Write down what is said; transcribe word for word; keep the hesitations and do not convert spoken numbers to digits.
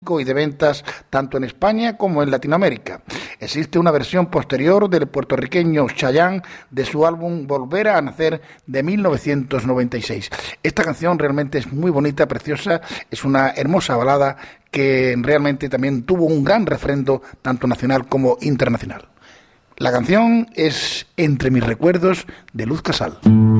y de ventas tanto en España como en Latinoamérica. Existe una versión posterior del puertorriqueño Chayanne de su álbum Volver a Nacer de mil novecientos noventa y seis. Esta canción realmente es muy bonita, preciosa, es una hermosa balada que realmente también tuvo un gran refrendo tanto nacional como internacional. La canción es Entre mis recuerdos de Luz Casal.